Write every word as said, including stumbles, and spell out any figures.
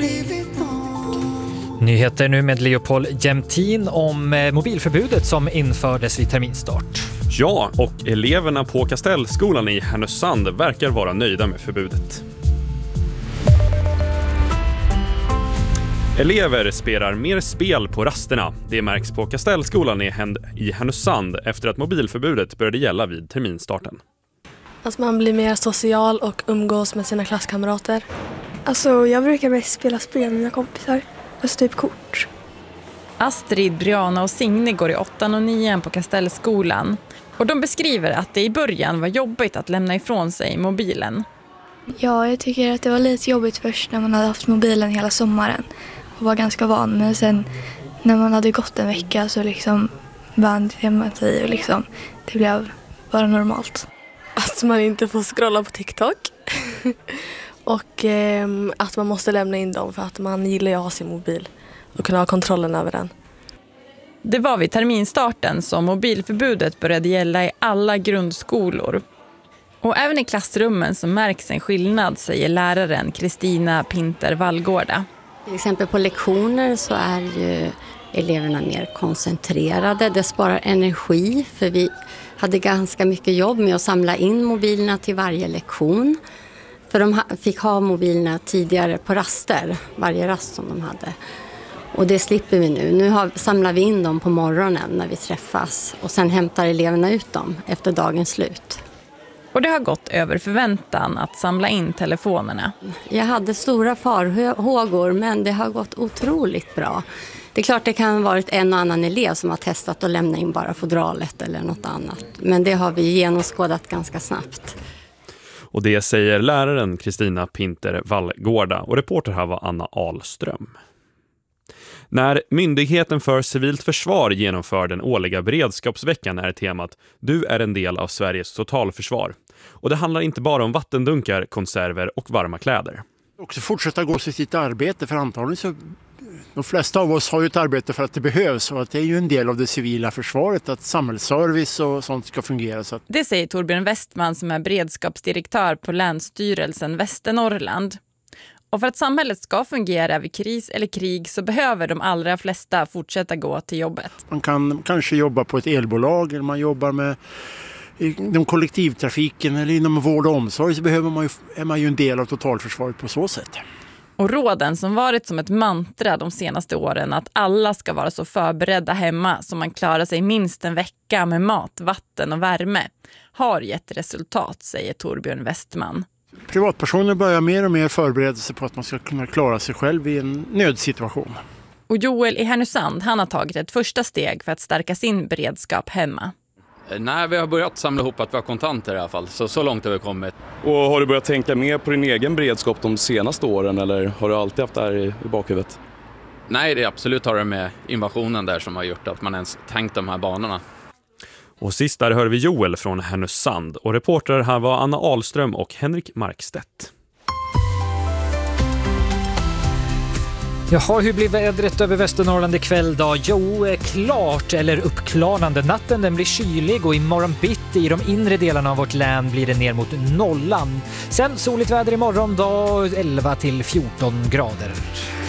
blivit någon. Nyheter nu med Leopold Jämtin om mobilförbudet som infördes vid terminstart. Ja, och eleverna på Kastellskolan i Härnösand verkar vara nöjda med förbudet. Elever spelar mer spel på rasterna. Det märks på Kastellskolan i Härnösand efter att mobilförbudet började gälla vid terminstarten. Att man blir mer social och umgås med sina klasskamrater. Alltså jag brukar mest spela spel med mina kompisar. Alltså typ kort. Astrid, Brianna och Signe går i åttan och nian på Kastellskolan. Och de beskriver att det i början var jobbigt att lämna ifrån sig mobilen. Ja, jag tycker att det var lite jobbigt först när man hade haft mobilen hela sommaren. Och var ganska van. Men sen när man hade gått en vecka så liksom vand man sig och liksom det blev bara normalt. Att man inte får scrolla på TikTok. och eh, att man måste lämna in dem för att man gillar att ha sin mobil. Och kunna ha kontrollen över den. Det var vid terminstarten som mobilförbudet började gälla i alla grundskolor. Och även i klassrummen så märks en skillnad, säger läraren Kristina Pinter Vallgårda. Till exempel på lektioner så är ju eleverna mer koncentrerade. Det sparar energi för vi hade ganska mycket jobb med att samla in mobilerna till varje lektion. För de fick ha mobilerna tidigare på raster, varje rast som de hade. Och det slipper vi nu. Nu har, samlar vi in dem på morgonen när vi träffas och sen hämtar eleverna ut dem efter dagens slut. Och det har gått över förväntan att samla in telefonerna. Jag hade stora farhågor men det har gått otroligt bra. Det är klart det kan ha varit en och annan elev som har testat att lämna in bara fodralet eller något annat. Men det har vi genomskådat ganska snabbt. Och det säger läraren Kristina Pinter Vallgårda och reporter här var Anna Ahlström. När Myndigheten för civilt försvar genomför den årliga beredskapsveckan är temat "Du är en del av Sveriges totalförsvar". Och det handlar inte bara om vattendunkar, konserver och varma kläder. Också fortsätta gå till sitt arbete, för antagligen så de flesta av oss har ju ett arbete för att det behövs och att det är ju en del av det civila försvaret att samhällsservice och sånt ska fungera. Så att... Det säger Torbjörn Westman som är beredskapsdirektör på Länsstyrelsen Västernorrland. Och för att samhället ska fungera vid kris eller krig så behöver de allra flesta fortsätta gå till jobbet. Man kan kanske jobba på ett elbolag eller man jobbar med inom kollektivtrafiken eller inom vård och omsorg, så behöver man ju, är man ju en del av totalförsvaret på så sätt. Och råden som varit som ett mantra de senaste åren att alla ska vara så förberedda hemma så man klarar sig minst en vecka med mat, vatten och värme har gett resultat, säger Torbjörn Westman. Privatpersoner börjar mer och mer förbereda sig på att man ska kunna klara sig själv i en nödsituation. Och Joel i Härnösand, han har tagit ett första steg för att stärka sin beredskap hemma. Nej, vi har börjat samla ihop att vi har kontanter i alla fall, så, så långt har vi kommit. Och har du börjat tänka mer på din egen beredskap de senaste åren eller har du alltid haft det här i, i bakhuvudet? Nej, det är absolut har det med invasionen där som har gjort att man ens tänkt de här banorna. Och sist där hör vi Joel från Härnösand och reporter här var Anna Ahlström och Henrik Markstedt. Jaha, hur blir vädret över Västernorrland ikväll då? Jo, klart eller uppklarande. Natten den blir kylig och imorgon bitti i de inre delarna av vårt län blir det ner mot nollan. Sen soligt väder imorgon då, elva till fjorton grader.